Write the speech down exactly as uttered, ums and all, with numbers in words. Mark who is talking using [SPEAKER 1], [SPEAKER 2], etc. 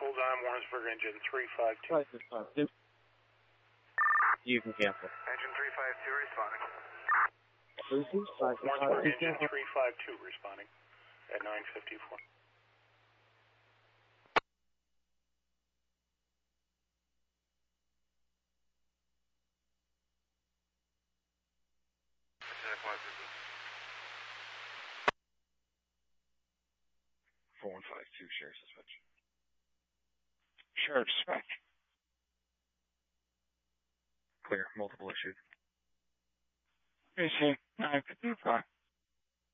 [SPEAKER 1] hold on, Warrensburg, engine three five two.
[SPEAKER 2] Five, five, two. You can cancel.
[SPEAKER 1] Engine three five two responding.
[SPEAKER 2] Lucy, five, five,
[SPEAKER 1] Warrensburg,
[SPEAKER 2] two,
[SPEAKER 1] engine
[SPEAKER 2] cancel.
[SPEAKER 1] three five two responding at nine fifty-four.
[SPEAKER 3] four one five two, share suspension.
[SPEAKER 4] Share dispatch.
[SPEAKER 3] Clear, multiple issued.
[SPEAKER 4] P C nine fifty-five.